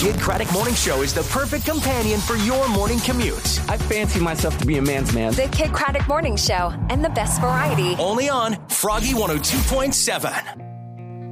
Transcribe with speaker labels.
Speaker 1: Kid Craddock Morning Show is the perfect companion for your morning commute.
Speaker 2: I fancy myself to be a man's man.
Speaker 3: The Kid Craddock Morning Show and the best variety.
Speaker 1: Only on Froggy 102.7.